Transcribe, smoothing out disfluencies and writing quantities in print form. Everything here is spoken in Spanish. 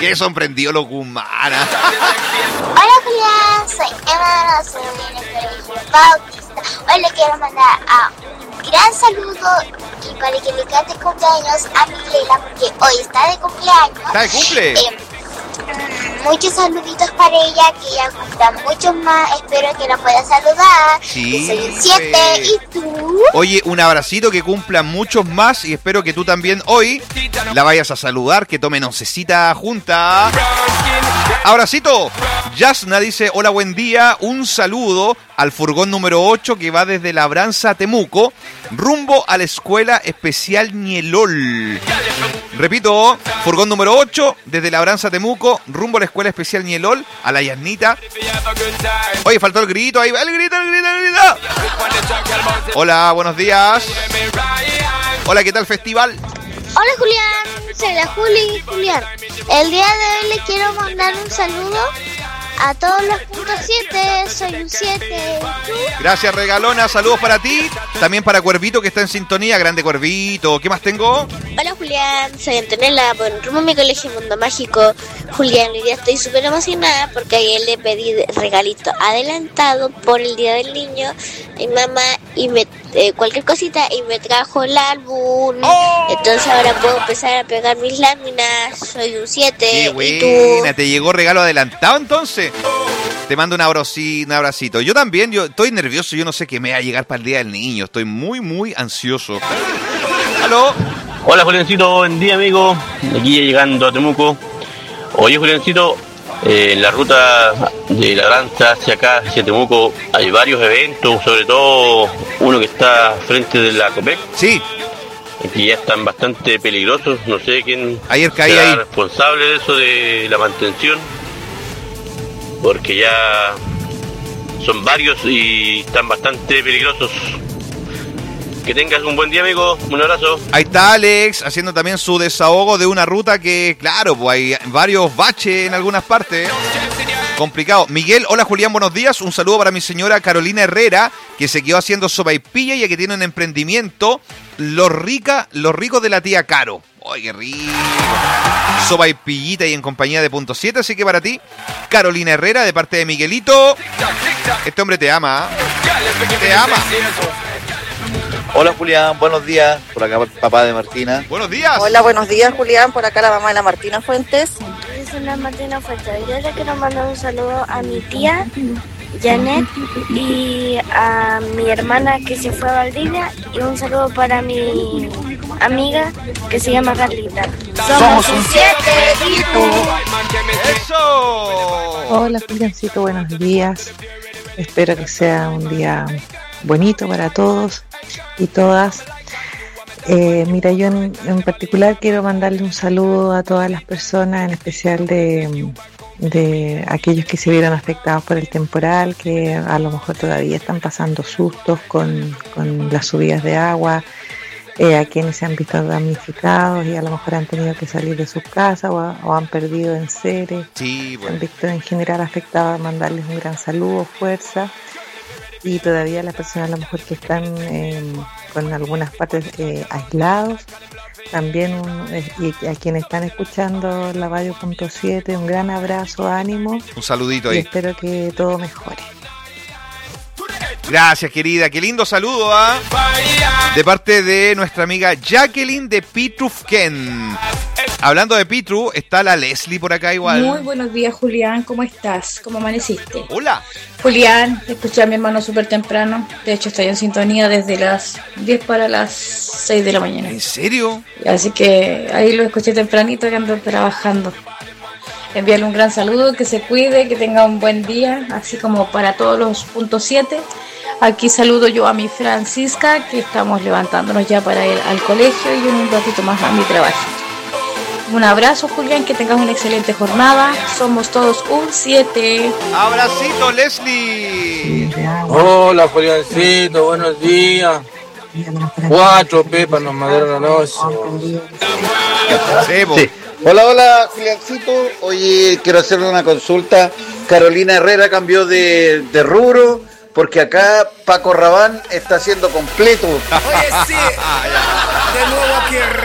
Qué sorprendido los Guzmana. Hola Julián, soy Emma, soy del Colegio Bautista. Hoy le quiero mandar a un gran saludo y para que le cante cumpleaños a mi Leila porque hoy está de cumpleaños. ¿Está de cumple? Muchos saluditos para ella, que ella cumpla muchos más. Espero que la pueda saludar. Sí, Soy un 7. ¿Y tú? Oye, un abracito, que cumplan muchos más y espero que tú también hoy la vayas a saludar, que tomen oncecita junta. Abracito. Yasna dice, hola, buen día, un saludo al furgón número 8 que va desde Labranza a Temuco, rumbo a la Escuela Especial Ñelol. Repito, furgón número 8 desde Labranza a Temuco, rumbo a la Escuela Especial Ñelol, a la Yasnita. Oye, faltó el grito, ahí va el grito. Hola, buenos días. Hola, ¿qué tal festival? Hola Julián, soy la Julián. El día de hoy le quiero mandar un saludo a todos los puntos 7, soy un 7. Gracias, regalona, saludos para ti. También para Cuervito, que está en sintonía. Grande Cuervito. ¿Qué más tengo? Hola Julián, soy Antonella, por rumbo a mi colegio Mundo Mágico. Julián, hoy día estoy súper emocionada porque ayer le pedí regalito adelantado por el Día del Niño a mi mamá y cualquier cosita y me trajo el álbum. Entonces ahora puedo empezar a pegar mis láminas. Soy un 7. Qué buena, ¿te llegó regalo adelantado entonces? Te mando un abracito. Yo también, yo estoy nervioso, yo no sé qué me va a llegar para el Día del Niño. Estoy muy ansioso. ¿Aló? Hola Juliancito, buen día amigo. Aquí llegando a Temuco. Oye Juliancito, en la ruta de la Labranza hacia acá, hacia Temuco, hay varios eventos, sobre todo uno que está frente de la Copec. Sí. Que ya están bastante peligrosos, no sé quién ayer caí será ahí responsable de eso, de la mantención, porque ya son varios y están bastante peligrosos. Que tengas un buen día, amigo. Un abrazo. Ahí está Alex haciendo también su desahogo de una ruta que, claro, pues hay varios baches en algunas partes. Complicado. Miguel, hola Julián, buenos días. Un saludo para mi señora Carolina Herrera, que se quedó haciendo sopaipilla y que tiene un emprendimiento, los ricos de la tía Caro. ¡Ay, qué rico! Sopaipillita y en compañía de Punto 7, así que para ti, Carolina Herrera, de parte de Miguelito. Este hombre te ama, ¿eh? Te ama. Hola Julián, buenos días. Por acá papá de Martina. Buenos días. Hola, buenos días Julián. Por acá la mamá de la Martina Fuentes. Yo soy la Martina Fuentes. Yo le quiero mandar un saludo a mi tía Janet y a mi hermana que se fue a Valdivia y un saludo para mi amiga que se llama Carlita. Somos un 7. ¡Eso! Hola Juliancito, buenos días. Espero que sea un día bonito para todos y todas. Mira, yo en particular quiero mandarle un saludo a todas las personas, en especial de aquellos que se vieron afectados por el temporal, que a lo mejor todavía están pasando sustos con las subidas de agua, a quienes se han visto damnificados y a lo mejor han tenido que salir de sus casas o han perdido enseres. Sí, bueno. Han visto en general afectados, mandarles un gran saludo, fuerza. Y todavía las personas a lo mejor que están con algunas partes aislados, también y a quienes están escuchando la radio Punto 7, un gran abrazo, ánimo. Un saludito ahí. Y espero que todo mejore. Gracias, querida. Qué lindo saludo, ¿ah? De parte de nuestra amiga Jacqueline de Pitrufken. Hablando de Pitru, está la Leslie por acá igual. Muy buenos días, Julián. ¿Cómo estás? ¿Cómo amaneciste? Hola. Julián, escuché a mi hermano súper temprano. De hecho, estoy en sintonía desde las 10 para las 6 de la mañana. ¿En serio? Así que ahí lo escuché tempranito que ando trabajando. Envíale un gran saludo, que se cuide, que tenga un buen día, así como para todos los puntos 7. Aquí saludo yo a mi Francisca, que estamos levantándonos ya para ir al colegio y un ratito más a mi trabajo. Un abrazo, Julián, que tengas una excelente jornada. Somos todos un 7. Abracito, Leslie. Hola, Juliancito, buenos días. 4 pepas nos mandaron anoche. Sí. Hola, Juliancito. Oye, quiero hacerle una consulta. Carolina Herrera cambió de rubro porque acá Paco Rabán está haciendo completo. Oye, sí. De nuevo aquí